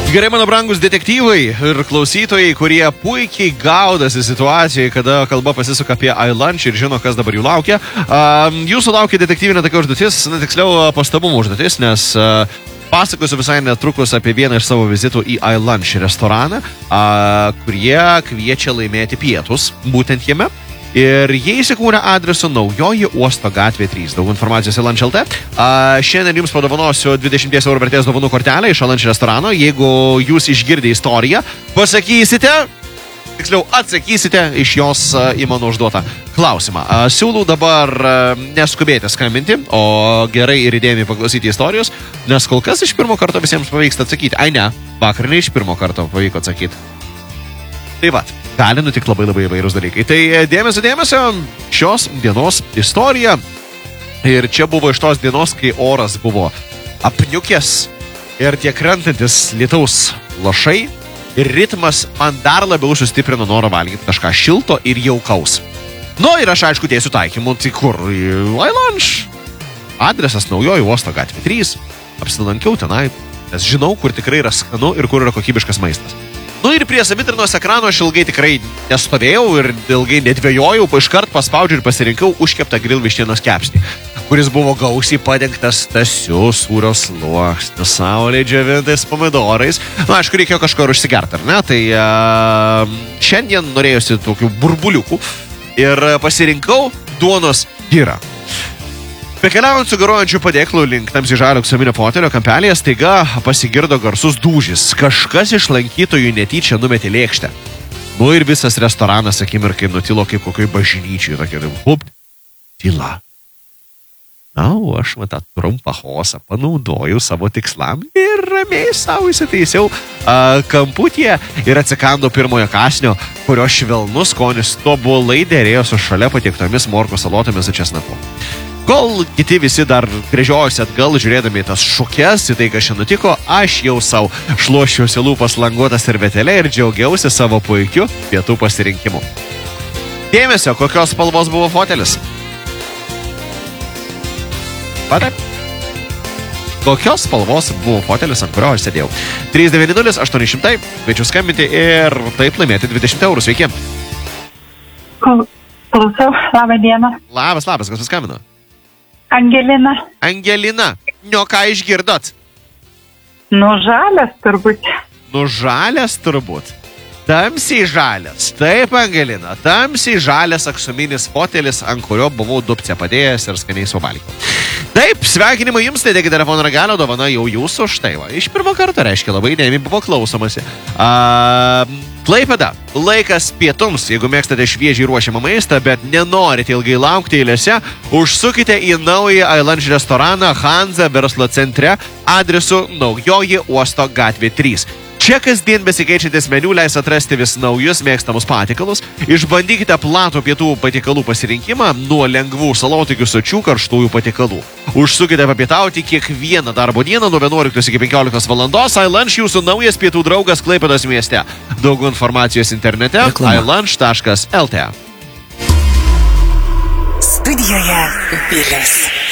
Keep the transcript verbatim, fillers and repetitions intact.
Gerai, mano brangus detektyvai ir klausytojai, kurie puikiai gaudasi situacijoje, kada kalba pasisuka apie iLunch ir žino, kas dabar jų laukia. Um, jūsų laukia detektyvinė tokia užduotis, na, tiksliau pastabumo užduotis, nes uh, pasakosiu visai netrukus apie vieną iš savo vizitų į iLunch restoraną, uh, kurie kviečia laimėti pietus, būtent jame. Ir jie įsikūrė adresu Naujoji Uosto gatvė trys. Daug informacijos į lunch taškas lt. Uh, šiandien jums padovanosiu dvidešimt eurų vertės dovanų kortelę iš lunch restorano. Jeigu jūs išgirdę istoriją, pasakysite, tiksliau atsakysite iš jos uh, į mano užduotą klausimą. Uh, siūlau dabar uh, neskubėti skambinti, o gerai ir įdėmiai paklausyti istorijos, nes kol kas iš pirmo karto visiems pavyksta atsakyti. Ai ne, vakar ne iš pirmo karto pavyko atsakyti. Tai va, gali nutikti labai labai įvairūs dalykai. Tai dėmesio, dėmesio, šios dienos istorija. Ir čia buvo iš tos dienos, kai oras buvo apniukęs ir tie krentantis lietaus lašai. Ir ritmas man dar labiau sustiprino norą valgyti kažką šilto ir jaukaus. Nu ir aš aišku dėsiu taikymų, tai kur? iLunch. Adresas Naujoji Uosto gatvė trys. Apsilankiau tenai, nes žinau, kur tikrai yra skanu ir kur yra kokybiškas maistas. Nu ir prie savitarnos ekrano aš ilgai tikrai nestovėjau ir ilgai nedvejojau, iškart paspaudžiu ir pasirinkau užkeptą grill vištienos kepsnį, kuris buvo gausiai padengtas stasiu sūrio sluoksniu, saulė džiovintais pomidorais. Nu, aišku, reikėjo kažko užsigerti, ar ne? Tai uh, šiandien norėjusi tokių burbuliukų ir pasirinkau duonos gyrą. Bekeliaujant su garuojančiu padėklu link tamsiai žalio aksominio fotelio kampelėje, staiga pasigirdo garsus dūžis. Kažkas iš lankytojų netyčia numetė lėkštę. Nu ir visas restoranas akimirkai nutilo kaip kokioj bažnyčiai. Tokia, hup, tyla. Na, o aš va tą trumpą chaosą panaudojau savo tikslam ir ramiai savo įsitaisiau uh, kamputyje ir atsikando pirmojo kąsnio, kurio švelnus skonis tobulai derėjo su šalia patiektomis morkų salotomis su česnaku. Kol kiti visi dar gręžiojosi atgal, žiūrėdami tas šukes, į tai, kas čia nutiko, aš jau savo šluošiuosi lūpas languotą servetėlę ir džiaugiausi savo puikiu pietų pasirinkimu. Dėmesio, kokios spalvos buvo fotelis? Pataip. Kokios spalvos buvo fotelis, ant kurio aš sėdėjau? trys devyni nulis aštuoni šimtai, kviečiu skambinti ir taip laimėti dvidešimt eurų. Sveiki. Klausau, labą dieną. Labas, labas, kas paskambino? Angelina. Angelina, nu ką išgirdot? Nu žalias turbūt. Nu žalias turbūt. Tamsiai žalias. Taip, Angelina, tamsiai žalias aksominis fotelis, ant kurio buvau dupcę padėjęs ir skaniai suvalgiau. Taip, sveikinimai jums, tai dėkit telefono ragelio, dovana jau jūsų, štai va. Iš pirmo karto, reiškia, labai dėmiai buvo klausomasi. Uh, Klaipėda, laikas pietums, jeigu mėgstate šviežiai ruošiamą maistą, bet nenorite ilgai laukti eilėse, užsukite į naują iLunch restoraną Hanza verslo centre adresu Naujoji Uosto gatvė trys. Čia kasdien besikeičiantis meniu leis atrasti vis naujus mėgstamus patiekalus. Išbandykite platų pietų patiekalų pasirinkimą nuo lengvų salotikių sočių karštųjų patiekalų. Užsukite papietauti kiekvieną darbo dieną nuo vienuoliktos iki penkioliktos valandos. iLunch jūsų naujas pietų draugas Klaipėdos mieste. Daugiau informacijos internete iLunch taškas lt. Studijoje Bilis.